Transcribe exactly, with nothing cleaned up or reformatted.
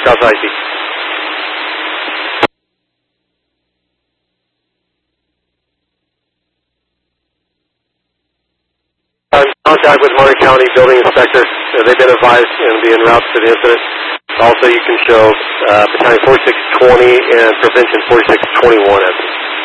South I C. I'm in contact with Monterey County Building Inspector. Uh, they've been advised and be en route to the incident. Also, you can show uh, Battalion forty-six twenty and Prevention forty-six twenty-one as